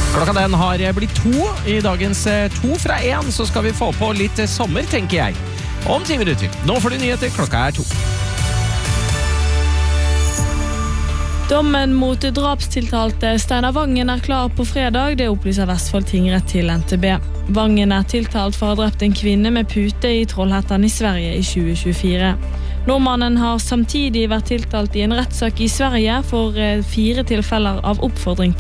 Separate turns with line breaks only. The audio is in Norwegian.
Klokka den har blitt 2. I dagens 2 fra 1 så skal vi få på litt sommer, tenker jeg. Om 10 minutter. Nå får du nyheter, klokka 2.
Dommen mot drapstiltalte Steinar Vangen klar på fredag, det opplyser Vestfold tingrett til NTB. Vangen tiltalt for å ha drept en kvinne med pute i Trollhättan i Sverige i 2024. Nordmannen har samtidig vært tiltalt i en rettssak i Sverige for 4 tilfeller av oppfordring